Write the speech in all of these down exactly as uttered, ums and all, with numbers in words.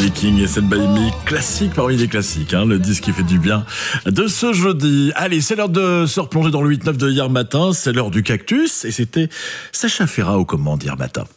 B King et Stand By Me, classique parmi les classiques, hein, le disque qui fait du bien de ce jeudi. Allez, c'est l'heure de se replonger dans le huit neuf de hier matin, c'est l'heure du cactus, et c'était Sacha Ferrat aux commandes hier matin.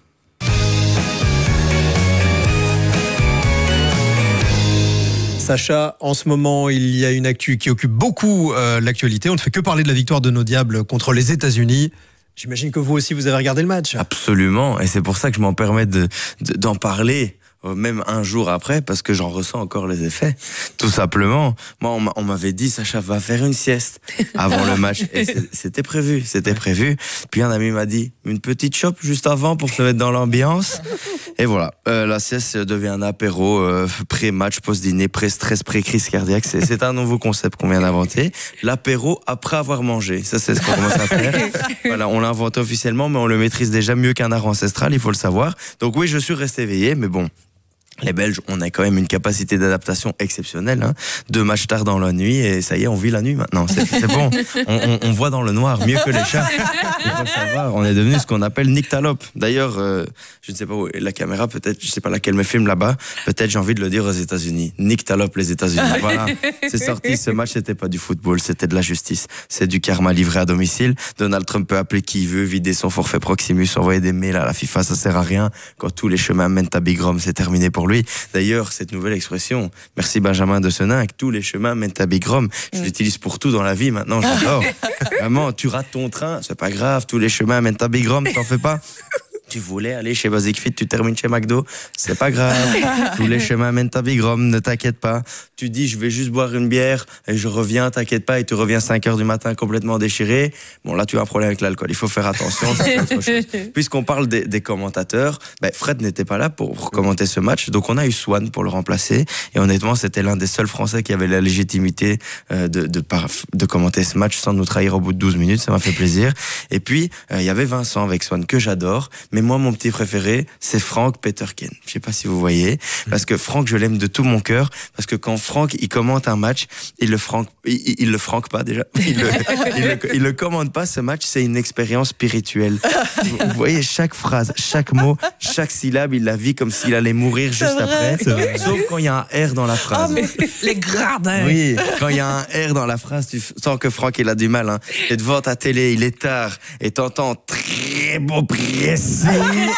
Sacha, en ce moment, il y a une actu qui occupe beaucoup euh, l'actualité. On ne fait que parler de la victoire de nos Diables contre les États-Unis. J'imagine que vous aussi, vous avez regardé le match. Absolument, et c'est pour ça que je m'en permets de, de, d'en parler. Même un jour après, parce que j'en ressens encore les effets, tout simplement. Moi, on m'avait dit, Sacha va faire une sieste avant le match, et c'était prévu, c'était prévu. Puis un ami m'a dit, une petite chope juste avant pour se mettre dans l'ambiance. Et voilà, euh, la sieste devient un apéro, euh, pré-match, post-dîner, pré-stress, pré-crise cardiaque. C'est, c'est un nouveau concept qu'on vient d'inventer. L'apéro après avoir mangé, ça c'est ce qu'on commence à faire. Voilà, on l'a inventé officiellement, mais on le maîtrise déjà mieux qu'un art ancestral, il faut le savoir. Donc oui, je suis resté éveillé, mais bon. Les Belges, on a quand même une capacité d'adaptation exceptionnelle. Hein. Deux matchs tard dans la nuit et ça y est, on vit la nuit maintenant. C'est, c'est bon, on, on, on voit dans le noir mieux que les chats. Il faut le savoir, on est devenu ce qu'on appelle nyctalope. D'ailleurs, euh, je ne sais pas où est la caméra, peut-être, je ne sais pas laquelle me filme là-bas. Peut-être j'ai envie de le dire aux États-Unis. Nyctalope, les États-Unis. Voilà, c'est sorti. Ce match, c'était pas du football, c'était de la justice. C'est du karma livré à domicile. Donald Trump peut appeler qui il veut, vider son forfait Proximus, envoyer des mails à la FIFA, ça sert à rien. Quand tous les chemins mènent à Big Rome, c'est terminé pour lui. D'ailleurs, cette nouvelle expression, merci Benjamin de Senin, que tous les chemins mènent à Big Rome, je l'utilise pour tout dans la vie maintenant, j'adore. Vraiment, tu rates ton train, c'est pas grave, tous les chemins mènent à Big Rome, t'en fais pas. Tu voulais aller chez Basic Fit, tu termines chez McDo, c'est pas grave. Tous les chemins mènent à Big Rome, ne t'inquiète pas. Tu dis, je vais juste boire une bière et je reviens, t'inquiète pas, et tu reviens cinq heures du matin complètement déchiré. Bon, là, tu as un problème avec l'alcool, il faut faire attention. C'est autre chose. Puisqu'on parle des, des commentateurs, ben, Fred n'était pas là pour commenter ce match, donc on a eu Swan pour le remplacer. Et honnêtement, c'était l'un des seuls Français qui avait la légitimité euh, de, de, de commenter ce match sans nous trahir au bout de douze minutes, ça m'a fait plaisir. Et puis, il euh, y avait Vincent avec Swan, que j'adore. Mais moi, mon petit préféré, c'est Frank Peterken. Je sais pas si vous voyez, parce que Frank, je l'aime de tout mon cœur, parce que quand Frank, il commente un match, il le Frank, il, il le Frank pas déjà, il le, il le, il le commente pas, ce match, c'est une expérience spirituelle. Vous, vous voyez, chaque phrase, chaque mot, chaque syllabe, il la vit comme s'il allait mourir juste vrai, après, sauf quand il y a un R dans la phrase. Oh, mais les gradins. Oui, quand il y a un R dans la phrase, tu sens que Frank, il a du mal, hein. T'es devant ta télé, il est tard, et t'entends très beau pressing.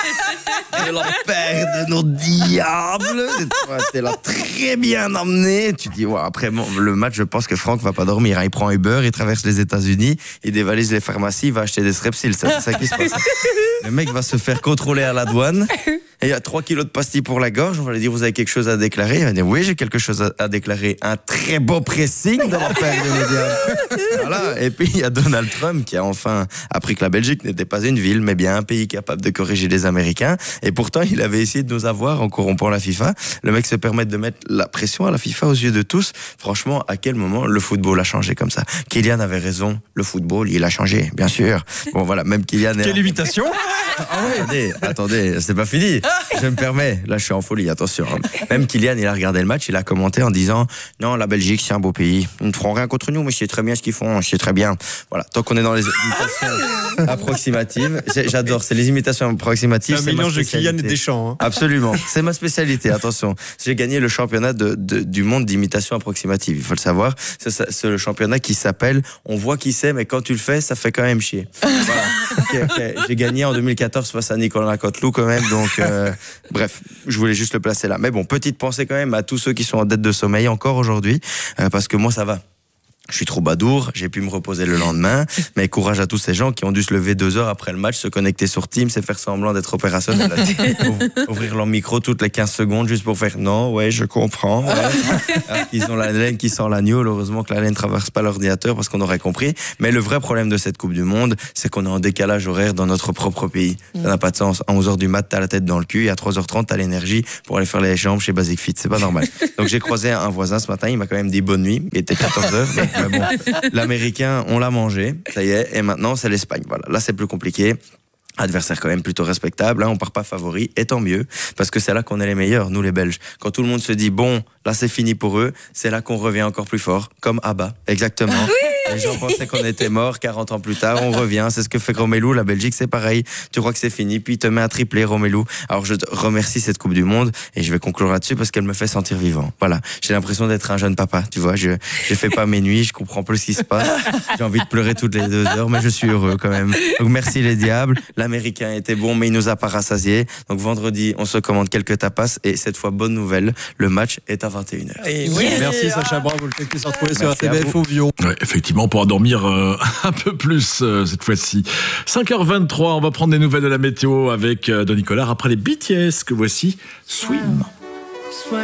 Et la paire de nos diables, t'es là très bien emmené. Tu dis, ouais, après bon, le match, je pense que Franck va pas dormir. Hein. Il prend Uber, il traverse les États-Unis, il dévalise les pharmacies, il va acheter des Strepsils. C'est ça qui se passe. Le mec va se faire contrôler à la douane. Et il y a trois kilos de pastilles pour la gorge. On va lui dire, vous avez quelque chose à déclarer? Il va dire, oui, j'ai quelque chose à, à déclarer. Un très beau pressing de la paire de nos diables. Voilà. Et puis, il y a Donald Trump qui a enfin appris que la Belgique n'était pas une ville, mais bien un pays capable de corriger les Américains. Et pourtant, il avait essayé de nous avoir en corrompant la FIFA. Le mec se permet de mettre la pression à la FIFA aux yeux de tous. Franchement, à quel moment le football a changé comme ça? Kylian avait raison. Le football, il a changé, bien sûr. Bon, voilà, même Kylian... Quelle imitation? Ah oui. Attendez, attendez, c'est pas fini. Je me permets, là je suis en folie, attention. Même Kylian, il a regardé le match, il a commenté en disant « Non, la Belgique, c'est un beau pays. Ils ne feront rien contre nous, mais je sais très bien ce qu'ils font, je sais très bien. » Voilà, tant qu'on est dans les imitations approximatives, j'adore, c'est les imitations approximatives. C'est un mélange de Kylian et Deschamps. Hein. Absolument, c'est ma spécialité, attention. J'ai gagné le championnat de, de, du monde d'imitation approximative, il faut le savoir. C'est, c'est le championnat qui s'appelle « On voit qui c'est, mais quand tu le fais, ça fait quand même chier. » Voilà. Okay, okay. J'ai gagné en deux mille quatorze face à Nicolas Cotelou quand même, donc euh, bref, je voulais juste le placer là. Mais bon, petite pensée quand même à tous ceux qui sont en dette de sommeil encore aujourd'hui, euh, parce que moi ça va. Je suis troubadour, j'ai pu me reposer le lendemain, mais courage à tous ces gens qui ont dû se lever deux heures après le match, se connecter sur Teams et faire semblant d'être opérationnels. Ouvrir leur micro toutes les quinze secondes juste pour faire non, ouais, je comprends. Ouais. Alors qu'ils ont la laine qui sort l'agneau, heureusement que la laine ne traverse pas l'ordinateur parce qu'on aurait compris. Mais le vrai problème de cette Coupe du Monde, c'est qu'on est en décalage horaire dans notre propre pays. Ça n'a pas de sens. À onze heures du mat, t'as la tête dans le cul et à trois heures trente, t'as l'énergie pour aller faire les jambes chez Basic Fit. C'est pas normal. Donc j'ai croisé un voisin ce matin, il m'a quand même dit bonne nuit. Il était quatorze heures. Mais bon, l'Américain, on l'a mangé, ça y est, et maintenant c'est l'Espagne. Voilà, là c'est plus compliqué. Adversaire quand même plutôt respectable, hein, on part pas favori, et tant mieux, parce que c'est là qu'on est les meilleurs, nous les Belges. Quand tout le monde se dit bon, là c'est fini pour eux, c'est là qu'on revient encore plus fort, comme Abba, exactement. Oui. Les gens pensaient qu'on était mort. quarante ans plus tard, on revient. C'est ce que fait Romelu. La Belgique, c'est pareil. Tu crois que c'est fini, puis il te met un triplé, Romelu. Alors je te remercie cette Coupe du Monde et je vais conclure là-dessus parce qu'elle me fait sentir vivant. Voilà. J'ai l'impression d'être un jeune papa. Tu vois, je je fais pas mes nuits, je comprends plus ce qui se passe. J'ai envie de pleurer toutes les deux heures, mais je suis heureux quand même. Donc merci les diables. L'Américain était bon, mais il nous a pas rassasiés. Donc vendredi, on se commande quelques tapas et cette fois, bonne nouvelle, le match est à vingt et une heures. Et oui, Yeah. merci Sacha, bravo, le fait que se retrouver sur Merci à R T B F vous. au Vion. Ouais, effectivement, on pourra dormir euh, un peu plus euh, cette fois-ci. cinq heures vingt-trois, on va prendre des nouvelles de la météo avec euh, de Nicolas après les B T S que voici, Swim.